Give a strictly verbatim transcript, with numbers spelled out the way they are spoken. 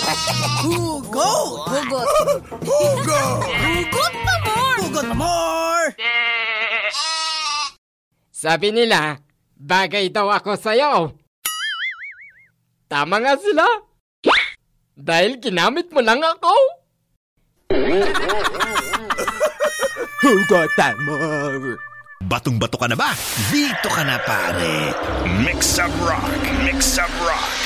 Hugot! Hugot! Hugot! Hugot pa more! Hugot pa more! Sabi nila, bagay daw ako sa'yo. Tama nga sila. Dahil ginamit mo lang ako. Hugot pa more! Batong-bato ka na ba? Dito ka na, pare. Mix up rock, mix up rock.